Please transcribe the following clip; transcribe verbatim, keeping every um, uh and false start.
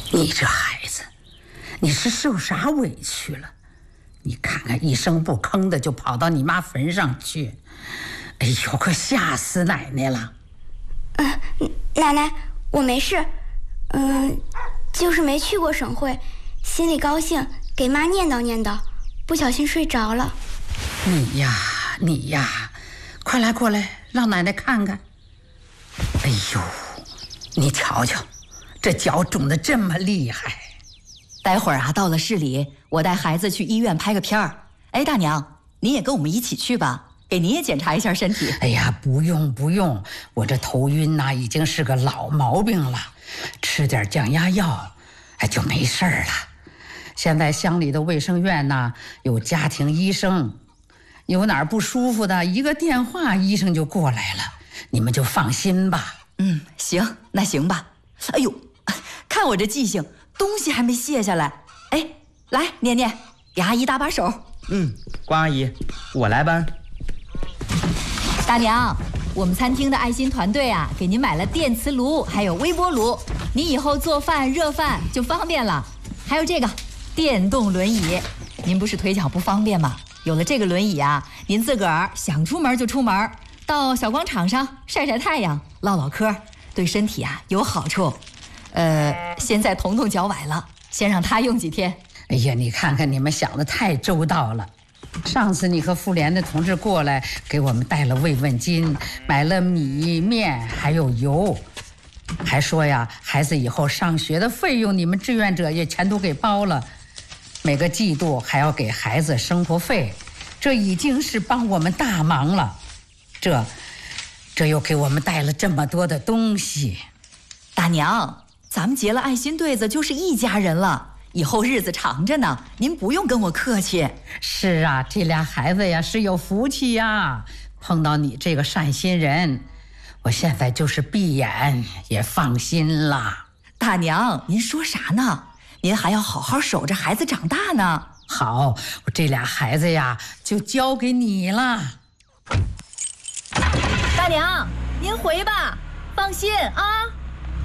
你这孩子，你是受啥委屈了？你看看，一声不吭的就跑到你妈坟上去，哎呦，可吓死奶奶了。 嗯、呃，奶奶，我没事，嗯、呃，就是没去过省会，心里高兴，给妈念叨念叨，不小心睡着了。 你呀，你呀，快来过来，让奶奶看看。哎呦，你瞧瞧，这脚肿得这么厉害。 待会儿啊，到了市里，我带孩子去医院拍个片儿。哎，大娘，您也跟我们一起去吧，给您也检查一下身体。 哎呀，不用不用，我这头晕呐、啊，已经是个老毛病了，吃点降压药，哎，就没事儿了。现在乡里的卫生院呐，有家庭医生，有哪儿不舒服的，一个电话，医生就过来了，你们就放心吧。 嗯，行，那行吧。哎呦，看我这记性，东西还没卸下来。哎，来，念念，给阿姨搭把手。 嗯，关阿姨，我来搬。 大娘，我们餐厅的爱心团队啊，给您买了电磁炉，还有微波炉，您以后做饭热饭就方便了。还有这个电动轮椅，您不是腿脚不方便吗？有了这个轮椅啊，您自个儿想出门就出门，到小广场上晒晒太阳，唠唠嗑，对身体啊有好处。呃，现在彤彤脚崴了，先让他用几天。 哎呀，你看看你们想的太周到了。上次你和妇联的同志过来，给我们带了慰问金，买了米面还有油，还说呀，孩子以后上学的费用你们志愿者也全都给包了，每个季度还要给孩子生活费，这已经是帮我们大忙了。这这又给我们带了这么多的东西。 大娘，咱们结了爱心对子就是一家人了，以后日子长着呢，您不用跟我客气。 是啊，这俩孩子呀是有福气呀，碰到你这个善心人，我现在就是闭眼也放心了。 大娘，您说啥呢？您还要好好守着孩子长大呢。 好，我这俩孩子呀就交给你了。 大娘，您回吧，放心啊。